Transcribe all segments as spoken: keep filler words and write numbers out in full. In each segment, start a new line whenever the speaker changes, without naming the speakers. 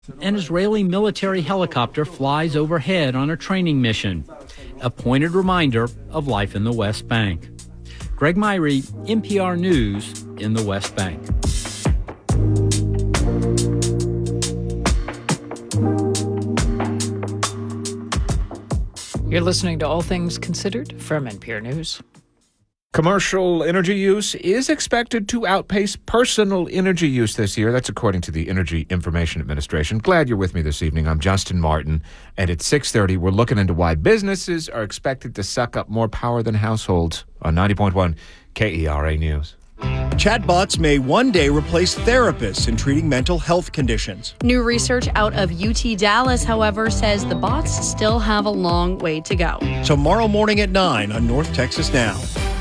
An Israeli military helicopter flies overhead on a training mission, a pointed reminder of life in the West Bank. Greg Myrie, N P R News in the West Bank.
You're listening to All Things Considered from N P R News.
Commercial energy use is expected to outpace personal energy use this year. That's according to the Energy Information Administration. Glad you're with me this evening. I'm Justin Martin, and at six thirty, we're looking into why businesses are expected to suck up more power than households on ninety point one K E R A News.
Chatbots may one day replace therapists in treating mental health conditions.
New research out of U T Dallas, however, says the bots still have a long way to go.
Tomorrow morning at nine on North Texas Now.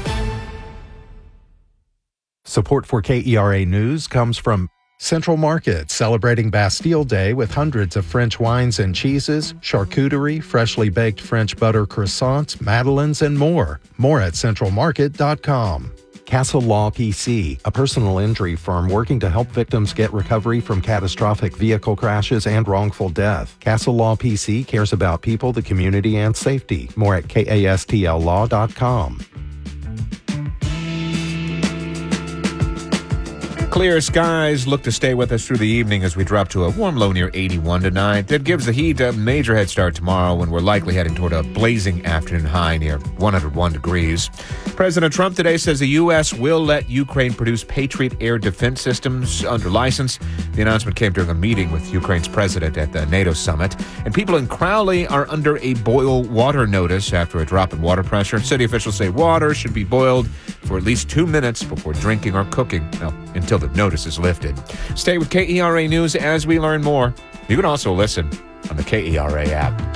Support for K E R A News comes from Central Market, celebrating Bastille Day with hundreds of French wines and cheeses, charcuterie, freshly baked French butter croissants, madeleines, and more. More at central market dot com. Castle Law P C, a personal injury firm working to help victims get recovery from catastrophic vehicle crashes and wrongful death. Castle Law P C cares about people, the community, and safety. More at kastl law dot com.
Clear skies look to stay with us through the evening as we drop to a warm low near eighty-one tonight. That gives the heat a major head start tomorrow when we're likely heading toward a blazing afternoon high near one hundred one degrees. President Trump today says the U S will let Ukraine produce Patriot air defense systems under license. The announcement came during a meeting with Ukraine's president at the NATO summit. And people in Crowley are under a boil water notice after a drop in water pressure. City officials say water should be boiled for at least two minutes before drinking or cooking. Well, until the notice is lifted. Stay with K E R A News as we learn more. You can also listen on the K E R A app.